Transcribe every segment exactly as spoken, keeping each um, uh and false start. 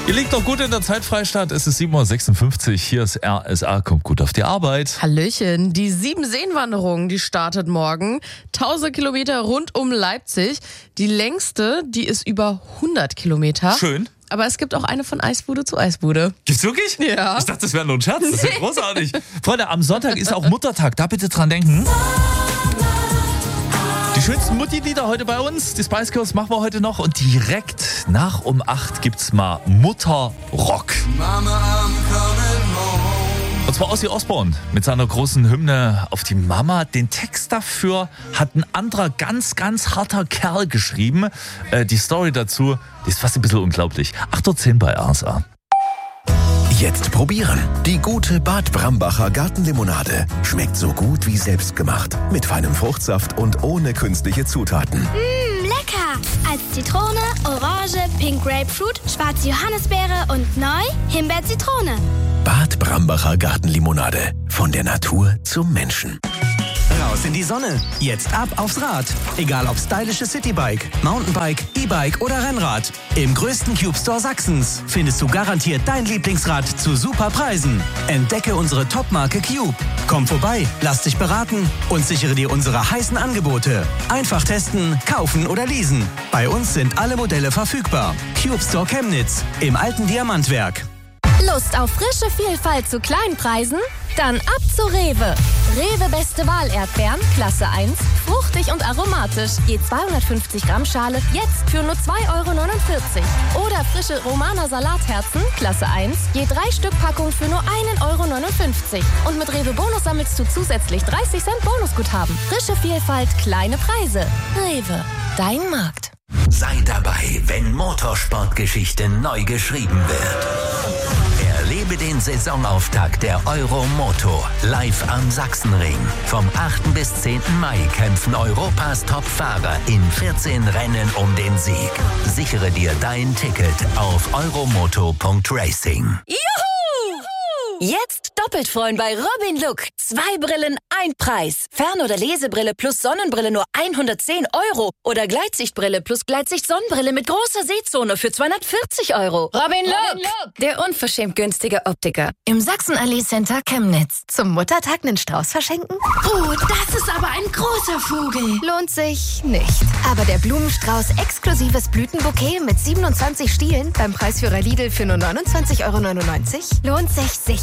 Ihr liegt noch gut in der Zeitfreistadt. Es ist sieben Uhr sechsundfünfzig. Hier ist R S A. Kommt gut auf die Arbeit. Hallöchen. Die Sieben-Seen-Wanderung, die startet morgen. tausend Kilometer rund um Leipzig. Die längste, die ist über hundert Kilometer. Schön. Aber es gibt auch eine von Eisbude zu Eisbude. Gibt's wirklich? Ja. Ich dachte, das wäre nur ein Scherz. Das ist ja großartig. Freunde, am Sonntag ist auch Muttertag. Da bitte dran denken. Die schönsten Mutti-Lieder heute bei uns. Die Spice Girls machen wir heute noch. Und direkt nach um acht gibt's mal Mutterrock. Und zwar Ozzy Osbourne mit seiner großen Hymne auf die Mama. Den Text dafür hat ein anderer ganz, ganz harter Kerl geschrieben. Äh, die Story dazu, die ist fast ein bisschen unglaublich. acht Uhr zehn bei R S A. Jetzt probieren. Die gute Bad Brambacher Gartenlimonade. Schmeckt so gut wie selbstgemacht. Mit feinem Fruchtsaft und ohne künstliche Zutaten. Mmm, lecker! Als Zitrone, Orange, Pink Grapefruit, schwarze Johannisbeere und neu Himbeer-Zitrone. Bad Brambacher Gartenlimonade. Von der Natur zum Menschen. Raus in die Sonne. Jetzt ab aufs Rad. Egal ob stylisches Citybike, Mountainbike, E-Bike oder Rennrad. Im größten Cube Store Sachsens findest du garantiert dein Lieblingsrad zu super Preisen. Entdecke unsere Top-Marke Cube. Komm vorbei, lass dich beraten und sichere dir unsere heißen Angebote. Einfach testen, kaufen oder leasen. Bei uns sind alle Modelle verfügbar. Cube Store Chemnitz im alten Diamantwerk. Lust auf frische Vielfalt zu kleinen Preisen? Dann ab zu Rewe. Rewe Beste Wahl Erdbeeren, Klasse eins, fruchtig und aromatisch. Je zweihundertfünfzig Gramm Schale, jetzt für nur zwei Euro neunundvierzig. Oder frische Romana Salatherzen, Klasse eins, je drei Stück Packung für nur ein Euro neunundfünfzig. Und mit Rewe Bonus sammelst du zusätzlich dreißig Cent Bonusguthaben. Frische Vielfalt, kleine Preise. Rewe, dein Markt. Sei dabei, wenn Motorsportgeschichte neu geschrieben wird. Erlebe den Saisonauftakt der Euromoto live am Sachsenring. Vom achten bis zehnten Mai kämpfen Europas Top-Fahrer in vierzehn Rennen um den Sieg. Sichere dir dein Ticket auf euromoto punkt racing. Juhu! Jetzt doppelt freuen bei Robin Look. Zwei Brillen, ein Preis. Fern- oder Lesebrille plus Sonnenbrille nur hundertzehn Euro. Oder Gleitsichtbrille plus Gleitsicht-Sonnenbrille mit großer Sehzone für zweihundertvierzig Euro. Robin Look, der unverschämt günstige Optiker. Im Sachsen-Allee Center Chemnitz. Zum Muttertag einen Strauß verschenken? Oh, das ist aber ein großer Vogel. Lohnt sich nicht. Aber der Blumenstrauß exklusives Blütenbouquet mit siebenundzwanzig Stielen beim Preisführer Lidl für nur neunundzwanzig Euro neunundneunzig lohnt sich sicher.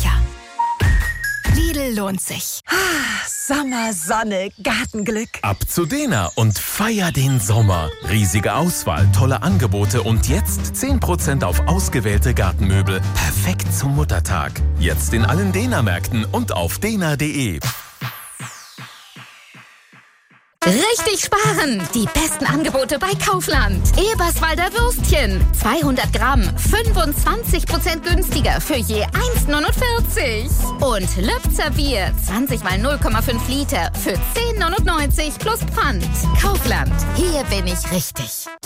Lidl lohnt sich. Sommer, Sonne, Gartenglück. Ab zu Dena und feier den Sommer. Riesige Auswahl, tolle Angebote und jetzt zehn Prozent auf ausgewählte Gartenmöbel. Perfekt zum Muttertag. Jetzt in allen Dena-Märkten und auf dena punkt de. Richtig sparen! Die besten Angebote bei Kaufland. Eberswalder Würstchen. zweihundert Gramm. fünfundzwanzig Prozent günstiger für je eins neunundvierzig. Und Lübzer Bier. zwanzig mal null Komma fünf Liter für zehn neunundneunzig plus Pfand. Kaufland. Hier bin ich richtig.